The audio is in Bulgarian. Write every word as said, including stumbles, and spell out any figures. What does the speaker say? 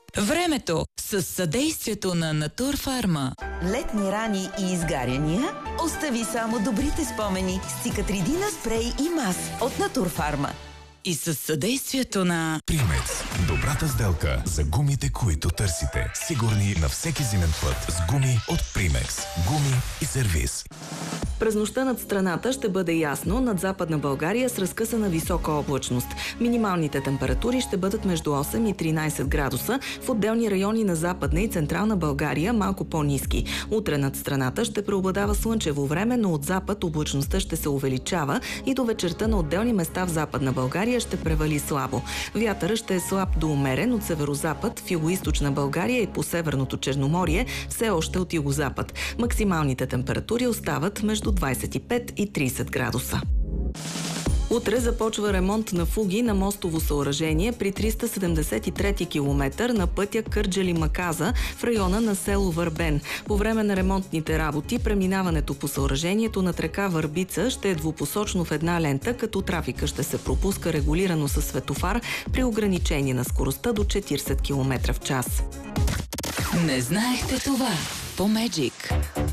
Времето с съдействието на Натурфарма. Летни рани и изгаряния? Остави само добрите спомени с Цикатридина спрей и мас от Натурфарма. И с съдействието на Примекс. Добрата сделка за гумите, които търсите. Сигурни на всеки зимен път с гуми от Примекс. Гуми и сервиз. През нощта над страната ще бъде ясно, над Западна България с разкъсана висока облачност. Минималните температури ще бъдат между осем и тринайсет градуса, в отделни райони на Западна и Централна България малко по-ниски. Утре над страната ще преобладава слънчево време, но от запад облачността ще се увеличава и до вечерта на отделни места в Западна България ще превали слабо. Вятъра ще е слаб до умерен от северозапад, в югоизточна България и по Северното Черноморие, все още от югозапад. Максималните температури остават между двайсет и пет и трийсет градуса. Утре започва ремонт на фуги на мостово съоръжение при триста седемдесет и трети километър на пътя Кърджали-Маказа в района на село Върбен. По време на ремонтните работи преминаването по съоръжението над река Върбица ще е двупосочно в една лента, като трафика ще се пропуска регулирано със светофар при ограничение на скоростта до четирийсет километра в час. Не знаехте това по Меджик.